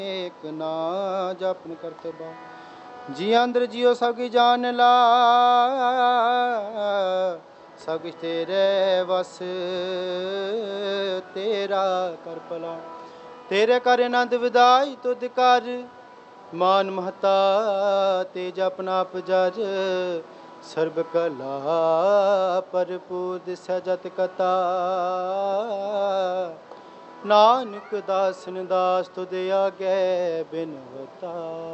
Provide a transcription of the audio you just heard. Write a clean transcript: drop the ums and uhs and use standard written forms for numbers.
एक ना जपन करते बा जी अंदर जियो सब की जान ला सब कुछ तेरे बस तेरा कर भला तेरे कर आनंद विदाई तुद कर मान महता तेज अपना पजर सर्ब कला परपूद सजत कता नानक दासन दास तुद आगे बिनवता।